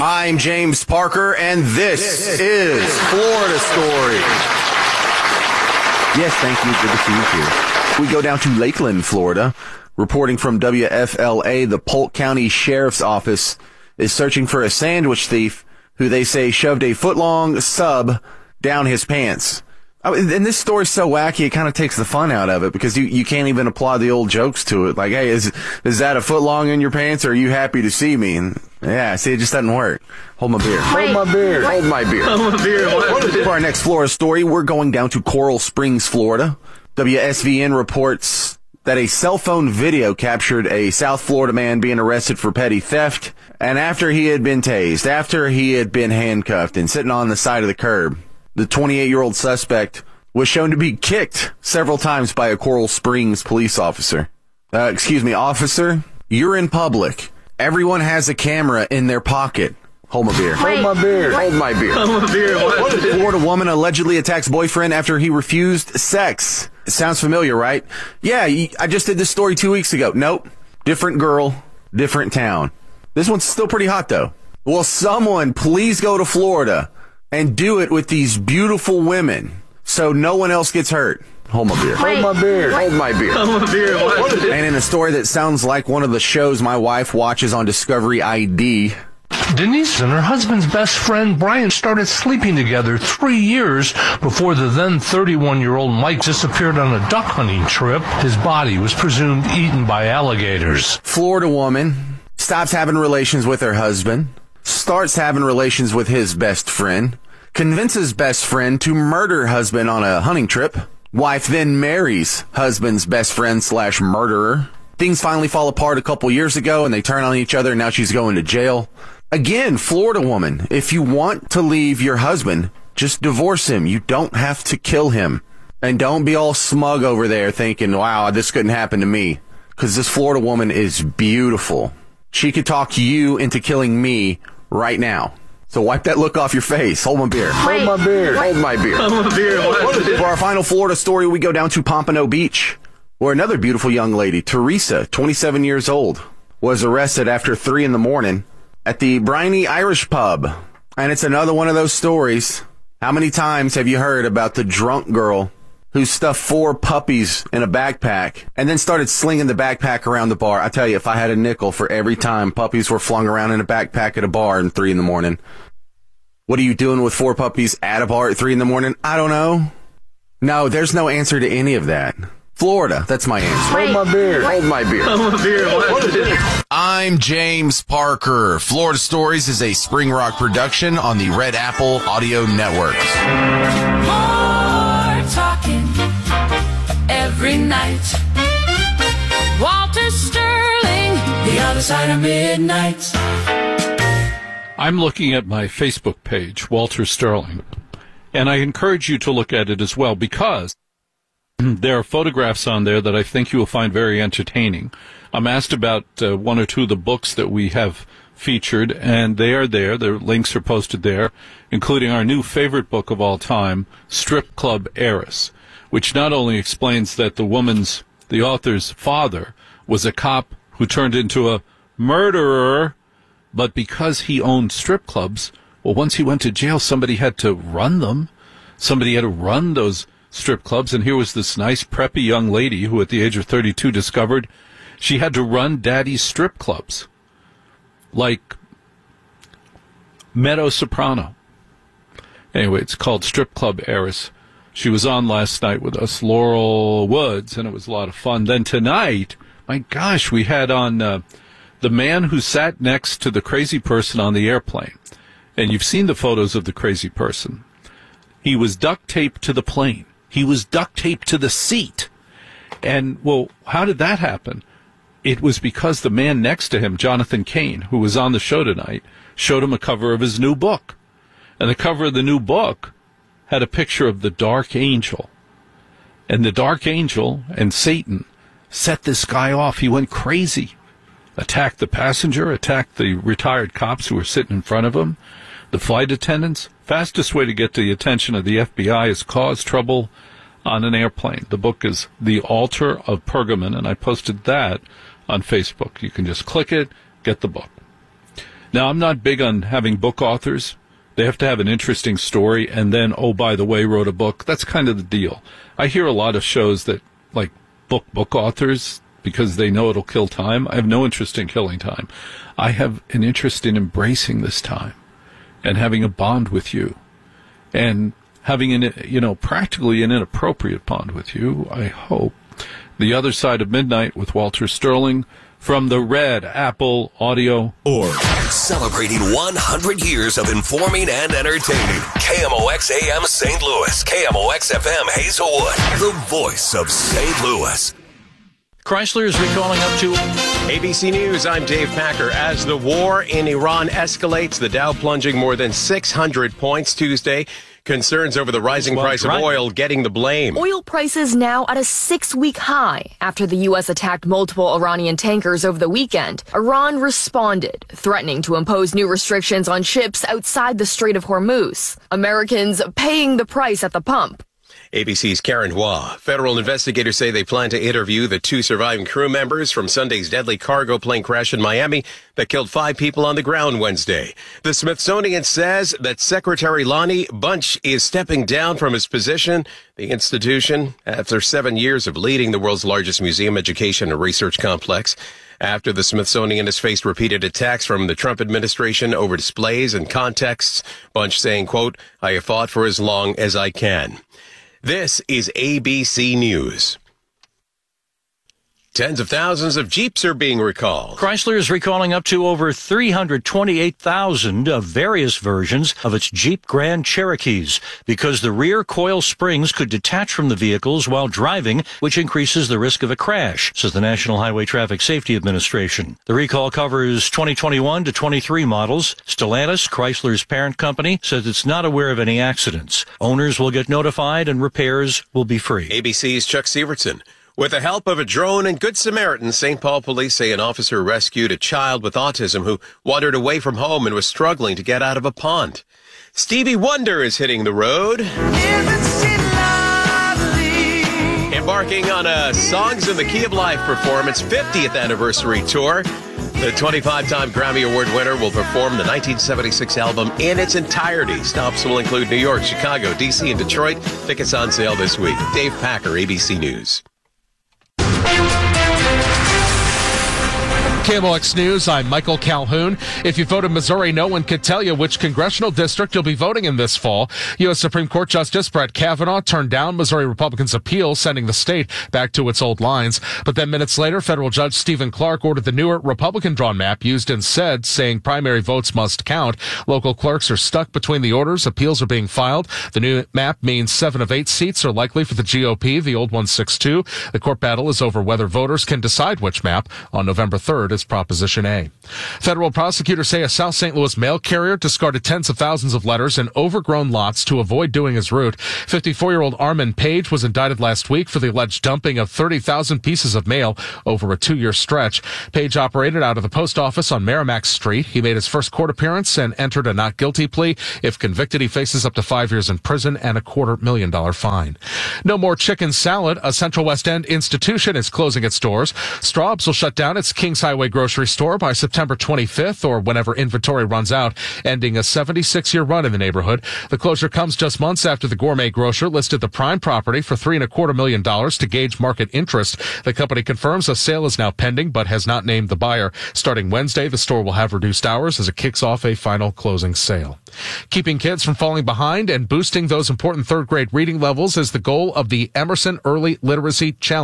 I'm James Parker, and this is Florida Story. Yes, thank you. Good to see you here. We go down to Lakeland, Florida. Reporting from WFLA, the Polk County Sheriff's Office is searching for a sandwich thief who they say shoved a foot-long sub down his pants. And this story's so wacky, it kind of takes the fun out of it because you can't even apply the old jokes to it. Like, hey, is that a foot long in your pants, or are you happy to see me? And yeah, see, it just doesn't work. Hold my beer. Hold my beer. Hold my beer. Hold my beer. For our next Florida story, we're going down to Coral Springs, Florida. WSVN reports that a cell phone video captured a South Florida man being arrested for petty theft. And after he had been tased, after he had been handcuffed and sitting on the side of the curb, the 28-year-old suspect was shown to be kicked several times by a Coral Springs police officer. Officer, you're in public. Everyone has a camera in their pocket. Hold my beer. Hold my beer. Hold my beer. Hold my beer. Florida woman allegedly attacks boyfriend after he refused sex. Sounds familiar, right? Yeah, I just did this story 2 weeks ago. Nope. Different girl, different town. This one's still pretty hot, though. Will someone please go to Florida and do it with these beautiful women so no one else gets hurt? Hold my beer. Hold my beer. Hold my beer. Hold my beer. And in a story that sounds like one of the shows my wife watches on Discovery ID, Denise and her husband's best friend Brian started sleeping together 3 years before the then 31-year-old Mike disappeared on a duck hunting trip. His body was presumed eaten by alligators. Florida woman stops having relations with her husband, starts having relations with his best friend, convinces best friend to murder husband on a hunting trip. Wife then marries husband's best friend / murderer. Things finally fall apart a couple years ago and they turn on each other and now she's going to jail. Again, Florida woman, if you want to leave your husband, just divorce him. You don't have to kill him. And don't be all smug over there thinking, wow, this couldn't happen to me. Because this Florida woman is beautiful. She could talk you into killing me right now. So wipe that look off your face. Hold my beer. Hold my beer. Hold my beer. Hold my beer. For our final Florida story, we go down to Pompano Beach, where another beautiful young lady, Teresa, 27 years old, was arrested after 3 a.m. at the Briny Irish Pub. And it's another one of those stories. How many times have you heard about the drunk girl who stuffed 4 puppies in a backpack and then started slinging the backpack around the bar? I tell you, if I had a nickel for every time puppies were flung around in a backpack at a bar at 3 a.m. What are you doing with 4 puppies at a bar at 3 a.m? I don't know. No, there's no answer to any of that. Florida, that's my answer. Hold my beer. Hold my beer. Hold my beer. I'm James Parker. Florida Stories is a Spring Rock production on the Red Apple Audio Networks. More talking every night. Walter Sterling, the other side of midnight. I'm looking at my Facebook page, Walter Sterling, and I encourage you to look at it as well because there are photographs on there that I think you will find very entertaining. I'm asked about 1 or 2 of the books that we have featured, and they are there. The links are posted there, including our new favorite book of all time, Strip Club Heiress, which not only explains that the author's father was a cop who turned into a murderer, but because he owned strip clubs, well, once he went to jail, somebody had to run them. Somebody had to run those strip clubs, and here was this nice, preppy young lady who at the age of 32 discovered she had to run daddy's strip clubs, like Meadow Soprano. Anyway, it's called Strip Club Heiress. She was on last night with us, Laurel Woods, and it was a lot of fun. Then tonight, my gosh, we had on the man who sat next to the crazy person on the airplane. And you've seen the photos of the crazy person. He was duct taped to the plane. He was duct taped to the seat. And, well, how did that happen? It was because the man next to him, Jonathan Cain, who was on the show tonight, showed him a cover of his new book. And the cover of the new book had a picture of the Dark Angel. And the Dark Angel and Satan set this guy off. He went crazy. Attacked the passenger, attacked the retired cops who were sitting in front of him, the flight attendants. Fastest way to get the attention of the FBI is cause trouble on an airplane. The book is The Altar of Pergamon, and I posted that on Facebook. You can just click it, get the book. Now, I'm not big on having book authors. They have to have an interesting story, and then, oh, by the way, wrote a book. That's kind of the deal. I hear a lot of shows that, like, book authors because they know it'll kill time. I have no interest in killing time. I have an interest in embracing this time and having a bond with you and having practically an inappropriate bond with you, I hope. The Other Side of Midnight with Walter Sterling from the Red Apple Audio. Celebrating 100 years of informing and entertaining. KMOX AM St. Louis. KMOX FM Hazelwood. The voice of St. Louis. Chrysler is recalling up to... ABC News, I'm Dave Packer. As the war in Iran escalates, the Dow plunging more than 600 points Tuesday. Concerns over the rising price of oil getting the blame. Oil prices now at a 6-week high after the U.S. attacked multiple Iranian tankers over the weekend. Iran responded, threatening to impose new restrictions on ships outside the Strait of Hormuz. Americans paying the price at the pump. ABC's Karen Hua. Federal investigators say they plan to interview the 2 surviving crew members from Sunday's deadly cargo plane crash in Miami that killed 5 people on the ground Wednesday. The Smithsonian says that Secretary Lonnie Bunch is stepping down from his position. The institution, after 7 years of leading the world's largest museum education and research complex, after the Smithsonian has faced repeated attacks from the Trump administration over displays and contexts, Bunch saying, quote, "I have fought for as long as I can." This is ABC News. Tens of thousands of Jeeps are being recalled. Chrysler is recalling up to over 328,000 of various versions of its Jeep Grand Cherokees because the rear coil springs could detach from the vehicles while driving, which increases the risk of a crash, says the National Highway Traffic Safety Administration. The recall covers 2021 to 23 models. Stellantis, Chrysler's parent company, says it's not aware of any accidents. Owners will get notified and repairs will be free. ABC's Chuck Severson. With the help of a drone and Good Samaritan, St. Paul police say an officer rescued a child with autism who wandered away from home and was struggling to get out of a pond. Stevie Wonder is hitting the road. Embarking on a Songs in the Key of Life performance 50th anniversary tour. The 25-time Grammy Award winner will perform the 1976 album in its entirety. Stops will include New York, Chicago, D.C., and Detroit. Tickets on sale this week. Dave Packer, ABC News. KMOX News, I'm Michael Calhoun. If you vote in Missouri, no one could tell you which congressional district you'll be voting in this fall. U.S. Supreme Court Justice Brett Kavanaugh turned down Missouri Republicans' appeal, sending the state back to its old lines. But then minutes later, federal judge Stephen Clark ordered the newer Republican-drawn map used instead, saying primary votes must count. Local clerks are stuck between the orders. Appeals are being filed. The new map means 7 of 8 seats are likely for the GOP. The old one 6-2. The court battle is over whether voters can decide which map on November 3rd. Is Proposition A. Federal prosecutors say a South St. Louis mail carrier discarded tens of thousands of letters in overgrown lots to avoid doing his route. 54-year-old Armin Page was indicted last week for the alleged dumping of 30,000 pieces of mail over a 2-year stretch. Page operated out of the post office on Merrimack Street. He made his first court appearance and entered a not guilty plea. If convicted, he faces up to 5 years in prison and a $250,000 fine. No more chicken salad. A Central West End institution is closing its doors. Straub's will shut down its Kings Highway grocery store by September 25th or whenever inventory runs out, ending a 76-year run in the neighborhood. The closure comes just months after the gourmet grocer listed the prime property for $3.25 million to gauge market interest. The company confirms a sale is now pending but has not named the buyer. Starting Wednesday, the store will have reduced hours as it kicks off a final closing sale. Keeping kids from falling behind and boosting those important third-grade reading levels is the goal of the Emerson Early Literacy Challenge.